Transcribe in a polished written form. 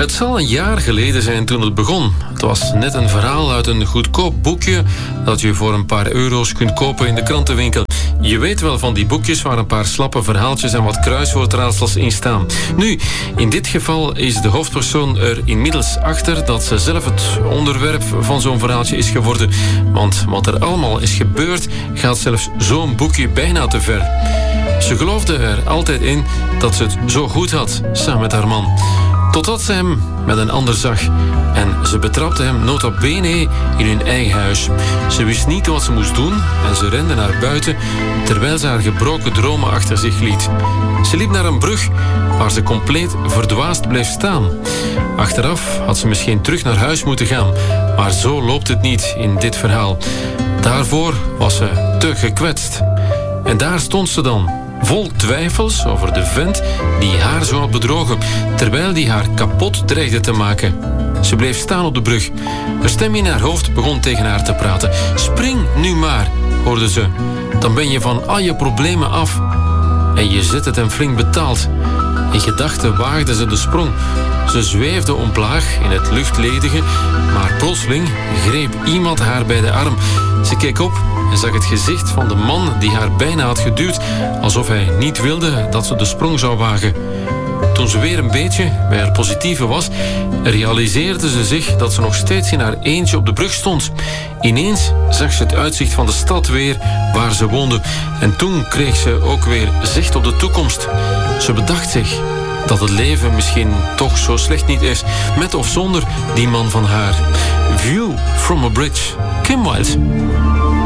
Het zal een jaar geleden zijn toen het begon. Het was net een verhaal uit een goedkoop boekje dat je voor een paar euro's kunt kopen in de krantenwinkel. Je weet wel van die boekjes waar een paar slappe verhaaltjes en wat kruiswoordraadsels in staan. Nu, in dit geval is de hoofdpersoon er inmiddels achter dat ze zelf het onderwerp van zo'n verhaaltje is geworden. Want wat er allemaal is gebeurd, gaat zelfs zo'n boekje bijna te ver. Ze geloofde er altijd in dat ze het zo goed had, samen met haar man. Totdat ze hem met een ander zag. En ze betrapte hem nota bene in hun eigen huis. Ze wist niet wat ze moest doen en ze rende naar buiten terwijl ze haar gebroken dromen achter zich liet. Ze liep naar een brug waar ze compleet verdwaasd bleef staan. Achteraf had ze misschien terug naar huis moeten gaan, maar zo loopt het niet in dit verhaal. Daarvoor was ze te gekwetst. En daar stond ze dan, vol twijfels over de vent die haar zo had bedrogen, terwijl die haar kapot dreigde te maken. Ze bleef staan op de brug. Een stem in haar hoofd begon tegen haar te praten. Spring nu maar, hoorde ze. Dan ben je van al je problemen af. En je zet het hem flink betaald. In gedachten waagde ze de sprong. Ze zweefde omlaag in het luchtledige, maar plotseling greep iemand haar bij de arm. Ze keek op en zag het gezicht van de man die haar bijna had geduwd, alsof hij niet wilde dat ze de sprong zou wagen. Toen ze weer een beetje bij haar positieve was, realiseerde ze zich dat ze nog steeds in haar eentje op de brug stond. Ineens zag ze het uitzicht van de stad weer waar ze woonde. En toen kreeg ze ook weer zicht op de toekomst. Ze bedacht zich dat het leven misschien toch zo slecht niet is, met of zonder die man van haar. View from a bridge. Kim Wilde.